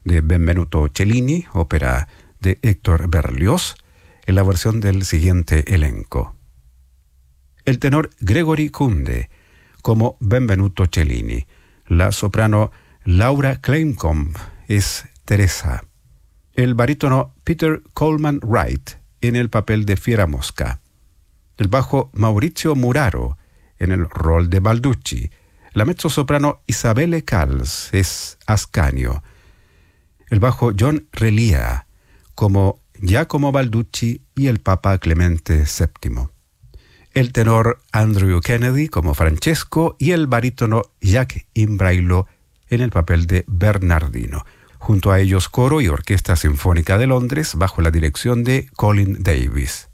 de Benvenuto Cellini, ópera de Héctor Berlioz, en la versión del siguiente elenco. El tenor Gregory Kunde, como Benvenuto Cellini. La soprano Laura Kleincomb es Teresa. El barítono Peter Coleman Wright en el papel de Fiera Mosca. El bajo Maurizio Muraro en el rol de Balducci. La mezzosoprano Isabelle Calls es Ascanio. El bajo John Relia como Giacomo Balducci y el Papa Clemente VII. El tenor Andrew Kennedy como Francesco y el barítono Jacques Imbrailo en el papel de Bernardino. Junto a ellos coro y Orquesta Sinfónica de Londres bajo la dirección de Colin Davis.